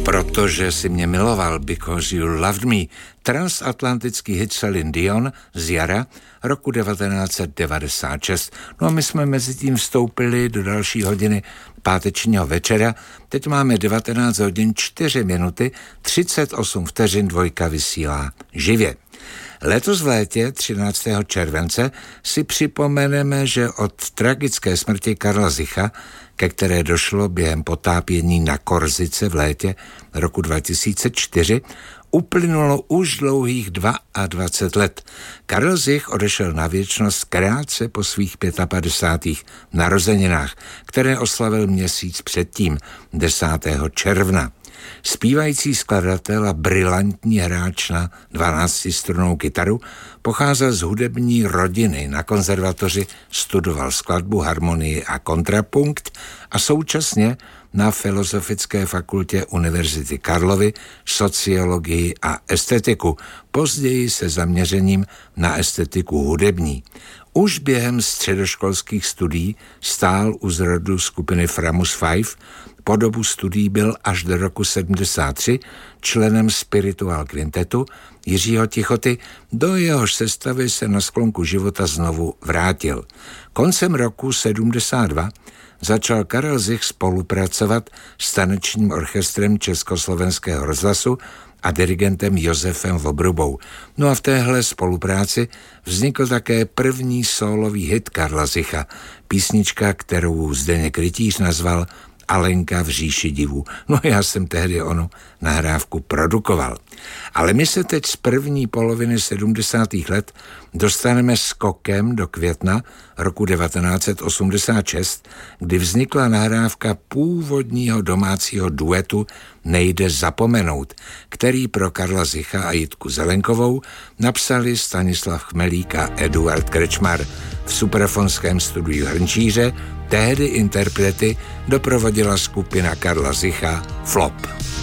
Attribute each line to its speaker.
Speaker 1: Protože si mě miloval, Because You Loved Me, transatlantický hit Celine Dion z jara roku 1996. No a my jsme mezi tím vstoupili do další hodiny pátečního večera. Teď máme 19 hodin 4 minuty, 38 vteřin, Dvojka vysílá živě. Letos v létě 13. července si připomeneme, že od tragické smrti Karla Zicha, ke které došlo během potápění na Korsice v létě roku 2004, uplynulo už dlouhých 22 let. Karel Zich odešel na věčnost krátce po svých 55. narozeninách, které oslavil měsíc předtím, 10. června. Zpívající skladatel a brilantní hráč na 12strunnou kytaru pocházel z hudební rodiny. Na konzervatoři studoval skladbu, harmonii a kontrapunkt a současně na Filozofické fakultě Univerzity Karlovy sociologii a estetiku, později se zaměřením na estetiku hudební. Už během středoškolských studií stál u zrodu skupiny Framus 5, po dobu studií byl až do roku 73 členem Spiritual Quintetu Jiřího Tichoty, do jehož sestavy se na sklonku života znovu vrátil. Koncem roku 72 začal Karel Zich spolupracovat s tanečním orchestrem Československého rozhlasu a dirigentem Josefem Vobrubou. No a v téhle spolupráci vznikl také první sólový hit Karla Zicha, písnička, kterou Zdeněk Rytíř nazval Alenka v říši divů. No já jsem tehdy onu nahrávku produkoval. Ale my se teď z první poloviny 70. let dostaneme skokem do května roku 1986, kdy vznikla nahrávka původního domácího duetu Nejde zapomenout, který pro Karla Zicha a Jitku Zelenkovou napsali Stanislav Chmelík a Eduard Krečmar. V Suprafonském studiu Hrnčíře tehdy interprety doprovodila skupina Karla Zicha Flop.